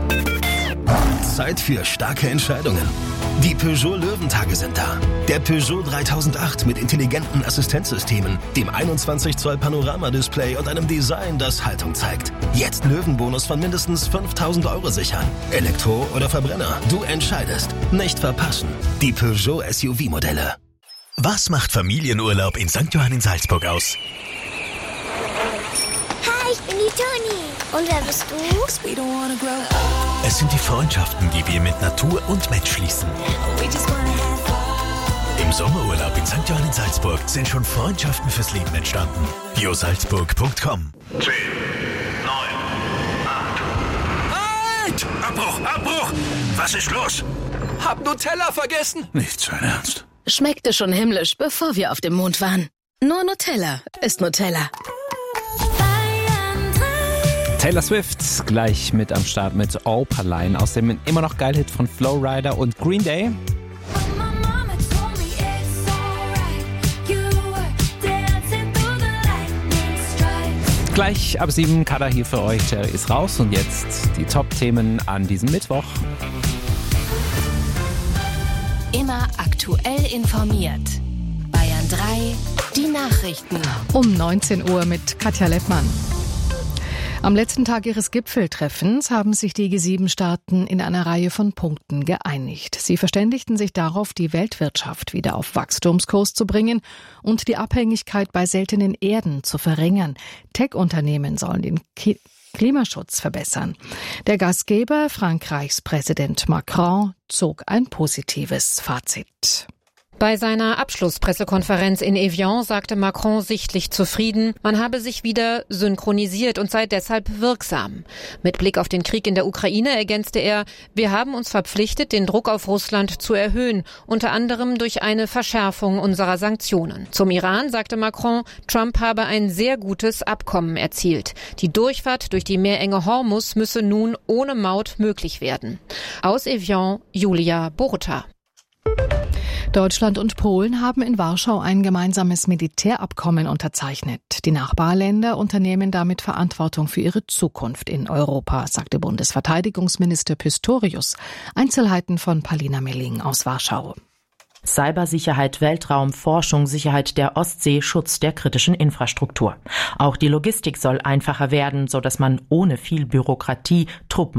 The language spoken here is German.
Zeit für starke Entscheidungen. Die Peugeot Löwentage sind da. Der Peugeot 3008 mit intelligenten Assistenzsystemen, dem 21 Zoll Panoramadisplay und einem Design, das Haltung zeigt. Jetzt Löwenbonus von mindestens 5.000 € sichern. Elektro oder Verbrenner, du entscheidest. Nicht verpassen. Die Peugeot SUV-Modelle. Was macht Familienurlaub in St. Johann in Salzburg aus? Hi, ich bin die Toni. Und wer bist du? Es sind die Freundschaften, die wir mit Natur und Mensch schließen. Im Sommerurlaub in St. Johann in Salzburg sind schon Freundschaften fürs Leben entstanden. biosalzburg.com 10, 9, 8. Halt! Abbruch! Was ist los? Hab Nutella vergessen. Nicht sein Ernst. Schmeckte schon himmlisch, bevor wir auf dem Mond waren. Nur Nutella ist Nutella. Taylor Swift gleich mit am Start mit Opaline aus dem immer noch geil Hit von Flowrider und Green Day. Gleich ab 7 Kader hier für euch. Jerry ist raus und jetzt die Top-Themen an diesem Mittwoch. Immer aktuell informiert. Bayern 3, die Nachrichten. Um 19 Uhr mit Katja Leppmann. Am letzten Tag ihres Gipfeltreffens haben sich die G7-Staaten in einer Reihe von Punkten geeinigt. Sie verständigten sich darauf, die Weltwirtschaft wieder auf Wachstumskurs zu bringen und die Abhängigkeit bei seltenen Erden zu verringern. Tech-Unternehmen sollen den Klimaschutz verbessern. Der Gastgeber, Frankreichs Präsident Macron, zog ein positives Fazit. Bei seiner Abschlusspressekonferenz in Evian sagte Macron sichtlich zufrieden, man habe sich wieder synchronisiert und sei deshalb wirksam. Mit Blick auf den Krieg in der Ukraine ergänzte er, wir haben uns verpflichtet, den Druck auf Russland zu erhöhen, unter anderem durch eine Verschärfung unserer Sanktionen. Zum Iran sagte Macron, Trump habe ein sehr gutes Abkommen erzielt. Die Durchfahrt durch die Meerenge Hormuz müsse nun ohne Maut möglich werden. Aus Evian, Julia Boruta. Deutschland und Polen haben in Warschau ein gemeinsames Militärabkommen unterzeichnet. Die Nachbarländer unternehmen damit Verantwortung für ihre Zukunft in Europa, sagte Bundesverteidigungsminister Pistorius. Einzelheiten von Palina Melling aus Warschau. Cybersicherheit, Weltraum, Forschung, Sicherheit der Ostsee, Schutz der kritischen Infrastruktur. Auch die Logistik soll einfacher werden, sodass man ohne viel Bürokratie Truppen